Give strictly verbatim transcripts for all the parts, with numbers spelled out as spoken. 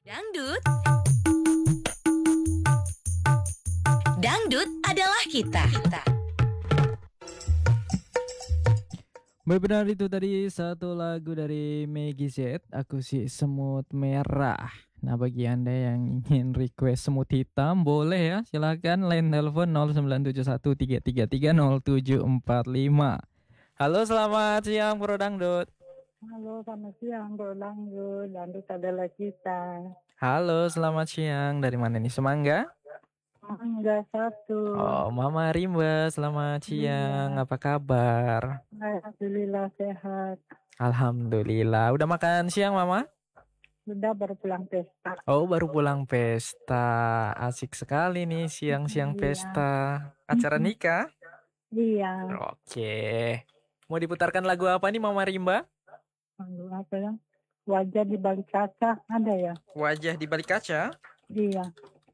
Dangdut, dangdut adalah kita. kita. Benar, itu tadi satu lagu dari Meggy Z, Aku Si Semut Merah. Nah, bagi Anda yang ingin request semut hitam, boleh ya, silakan line telepon nol sembilan tujuh satu tiga tiga tiga nol tujuh empat lima. Halo, selamat siang Bro Dangdut. Halo, selamat siang Bro Dangdut, dangdut adalah kita. Halo, selamat siang. Dari mana nih? Semangga? Mangga satu. Oh, Mama Rimba, selamat siang. Iya. Apa kabar? Alhamdulillah sehat. Alhamdulillah. Udah makan siang, Mama? Sudah baru pulang pesta. Oh, baru pulang pesta. Asik sekali nih siang-siang Iya. pesta. Acara nikah? Iya. Oke. Mau diputarkan lagu apa nih, Mama Rimba? Lalu apa ya? Wajah di balik kaca ada ya? Wajah di balik kaca? Iya.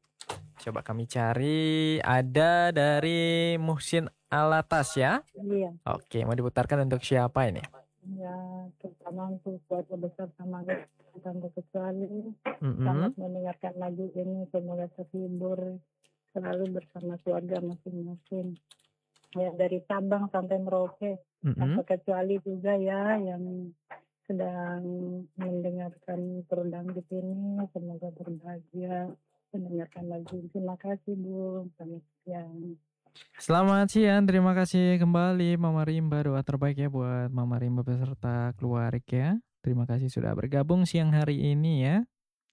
Coba kami cari. Ada dari Muhsin Alatas ya? Iya. Oke, mau diputarkan untuk siapa ini? Ya, terutama untuk keluarga besar sama tanpa kecuali. Mm-mm. Selamat mendengarkan lagu ini, semoga terhibur selalu bersama keluarga masing-masing. Ya, dari Sabang sampai Merauke. Mm-mm. Tanpa kecuali juga ya yang sedang mendengarkan program di sini, semoga berbahagia mendengarkan lagu. Terima kasih Bu. Selamat siang. Selamat siang, terima kasih kembali Mama Rimba. Doa terbaik ya buat Mama Rimba beserta keluarga. Terima kasih sudah bergabung siang hari ini ya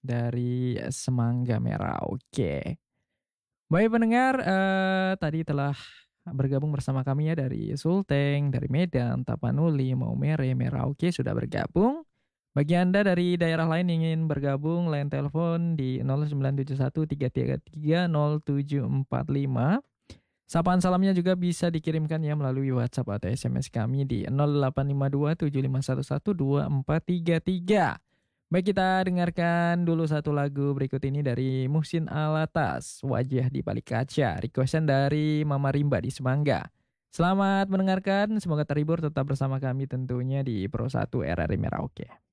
dari Semangga Merauke. Baik pendengar, eh, tadi telah bergabung bersama kami ya dari Sulteng, dari Medan, Tapanuli, Maumere, Merauke sudah bergabung. Bagi Anda dari daerah lain yang ingin bergabung, line telepon di nol sembilan tujuh satu tiga tiga tiga nol tujuh empat lima. Sapaan salamnya juga bisa dikirimkan ya melalui WhatsApp atau S M S kami di nol delapan lima dua tujuh lima satu satu dua empat tiga tiga. Baik, kita dengarkan dulu satu lagu berikut ini dari Muhsin Alatas, Wajah di Balik Kaca, requestan dari Mama Rimba di Semangga. Selamat mendengarkan, semoga terhibur, tetap bersama kami tentunya di Pro satu R R I Merauke.